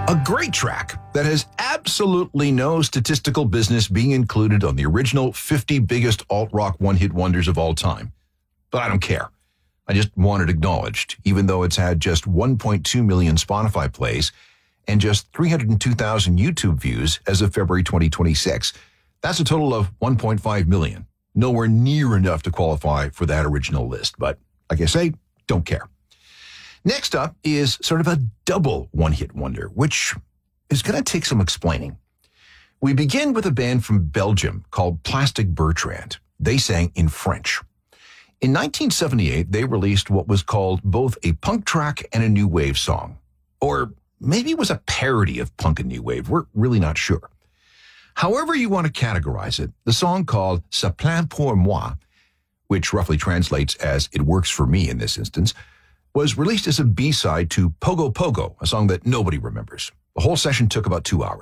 A great track that has absolutely no statistical business being included on the original 50 biggest alt-rock one-hit wonders of all time. But I don't care. I just want it acknowledged, even though it's had just 1.2 million Spotify plays and just 302,000 YouTube views as of February 2026. That's a total of 1.5 million. Nowhere near enough to qualify for that original list, but like I say, don't care. Next up is sort of a double one-hit wonder, which is going to take some explaining. We begin with a band from Belgium called Plastic Bertrand. They sang in French. In 1978, they released what was called both a punk track and a new wave song. Or maybe it was a parody of punk and new wave. We're really not sure. However you want to categorize it, the song called Ça plaint pour moi, which roughly translates as It Works for Me in this instance, was released as a B-side to Pogo Pogo, a song that nobody remembers. The whole session took about 2 hours.